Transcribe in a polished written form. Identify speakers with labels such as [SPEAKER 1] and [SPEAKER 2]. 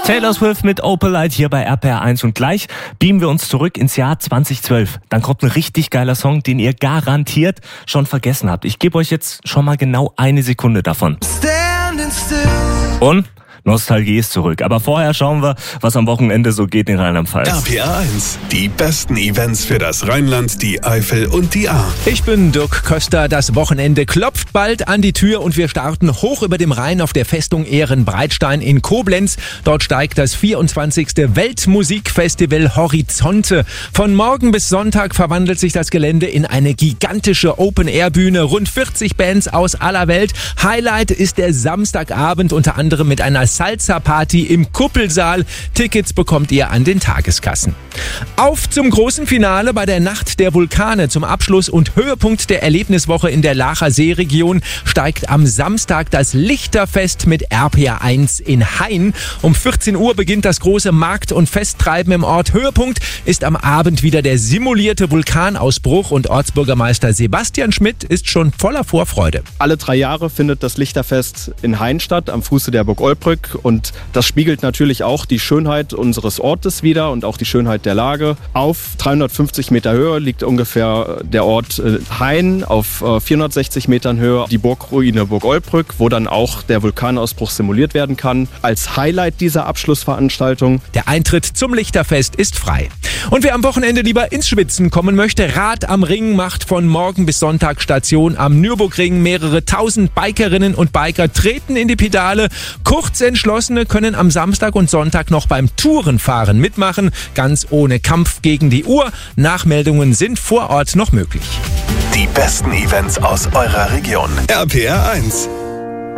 [SPEAKER 1] Taylor Swift mit Opalite hier bei RPR 1 und gleich beamen wir uns zurück ins Jahr 2012. Dann kommt ein richtig geiler Song, den ihr garantiert schon vergessen habt. Ich gebe euch jetzt schon mal genau eine Sekunde davon. Und Nostalgie ist zurück. Aber vorher schauen wir, was am Wochenende so geht in Rheinland-Pfalz.
[SPEAKER 2] RPR 1, die besten Events für das Rheinland, die Eifel und die Ahr.
[SPEAKER 3] Ich bin Dirk Köster. Das Wochenende klopft bald an die Tür und wir starten hoch über dem Rhein auf der Festung Ehrenbreitstein in Koblenz. Dort steigt das 24. Weltmusikfestival Horizonte. Von morgen bis Sonntag verwandelt sich das Gelände in eine gigantische Open-Air-Bühne. Rund 40 Bands aus aller Welt. Highlight ist der Samstagabend, unter anderem mit einer Salsa-Party im Kuppelsaal. Tickets bekommt ihr an den Tageskassen. Auf zum großen Finale bei der Nacht der Vulkane. Zum Abschluss und Höhepunkt der Erlebniswoche in der Laacher Seeregion steigt am Samstag das Lichterfest mit RPR 1 in Hain. Um 14 Uhr beginnt das große Markt- und Festtreiben im Ort. Höhepunkt ist am Abend wieder der simulierte Vulkanausbruch und Ortsbürgermeister Sebastian Schmidt ist schon voller Vorfreude.
[SPEAKER 4] Alle 3 Jahre findet das Lichterfest in Hain statt, am Fuße der Burg Olbrück. Und das spiegelt natürlich auch die Schönheit unseres Ortes wider und auch die Schönheit der Lage. Auf 350 Meter Höhe liegt ungefähr der Ort Hain, auf 460 Metern Höhe die Burgruine Burg Olbrück, wo dann auch der Vulkanausbruch simuliert werden kann. Als Highlight dieser Abschlussveranstaltung.
[SPEAKER 3] Der Eintritt zum Lichterfest ist frei. Und wer am Wochenende lieber ins Schwitzen kommen möchte, Rad am Ring macht von morgen bis Sonntag Station am Nürburgring. Mehrere tausend Bikerinnen und Biker treten in die Pedale. Kurzentschlossene können am Samstag und Sonntag noch beim Tourenfahren mitmachen, ganz ohne Kampf gegen die Uhr. Nachmeldungen sind vor Ort noch möglich.
[SPEAKER 2] Die besten Events aus eurer Region. RPR 1.